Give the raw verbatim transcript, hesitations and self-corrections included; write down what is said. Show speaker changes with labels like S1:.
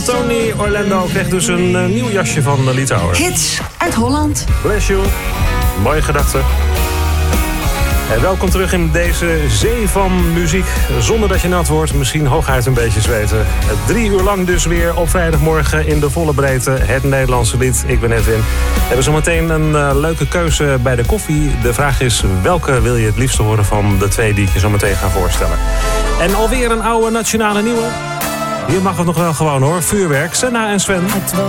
S1: Tony Orlando kreeg dus een uh, nieuw jasje van uh, Litouwen.
S2: Hits uit Holland.
S1: Bless you. Mooie gedachte. En welkom terug in deze zee van muziek. Zonder dat je nat wordt, misschien hooguit een beetje zweten. Drie uur lang dus weer op vrijdagmorgen in de volle breedte. Het Nederlandse lied. Ik ben Edwin. We hebben zometeen een uh, leuke keuze bij de koffie. De vraag is, welke wil je het liefst horen van de twee die ik je zo meteen ga voorstellen? En alweer een oude nationale nieuwe. Hier mag het nog wel gewoon hoor. Vuurwerk, Senna en Sven.
S3: Het was